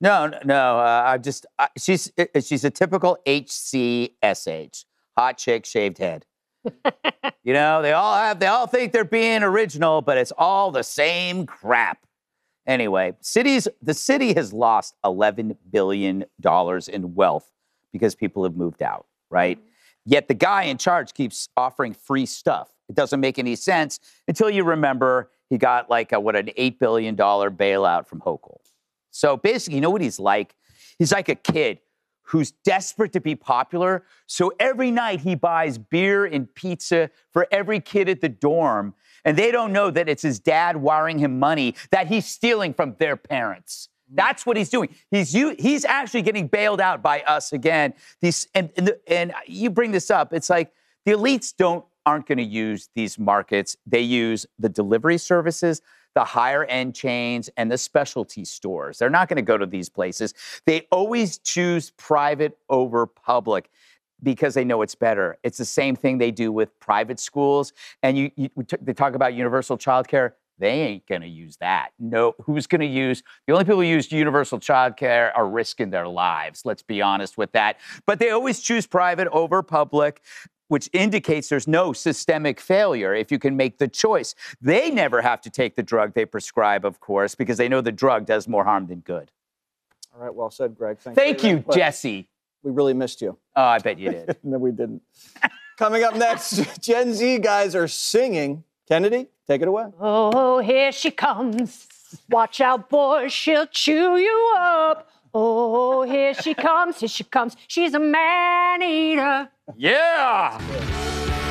No. She's a typical HCSH, hot chick, shaved head. You know, they all think they're being original, but it's all the same crap. Anyway, the city has lost $11 billion in wealth because people have moved out, right? Yet the guy in charge keeps offering free stuff. It doesn't make any sense until you remember he got like an $8 billion bailout from Hochul. So basically, you know what he's like? He's like a kid who's desperate to be popular. So every night he buys beer and pizza for every kid at the dorm. And they don't know that it's his dad wiring him money that he's stealing from their parents. That's what he's doing. He's actually getting bailed out by us again. And you bring this up. It's like the elites aren't going to use these markets. They use the delivery services, the higher end chains, and the specialty stores. They're not going to go to these places. They always choose private over public because they know it's better. It's the same thing they do with private schools. And they talk about universal childcare. They ain't going to use that. No, who's going to use? The only people who use universal childcare are risking their lives. Let's be honest with that. But they always choose private over public, which indicates there's no systemic failure if you can make the choice. They never have to take the drug they prescribe, of course, because they know the drug does more harm than good. All right, well said, Greg. Thank you, Jesse. We really missed you. Oh, I bet you did. No, we didn't. Coming up next, Gen Z guys are singing. Kennedy, take it away. Oh, here she comes. Watch out, boys, she'll chew you up. Oh, here she comes, here she comes. She's a man-eater. Yeah!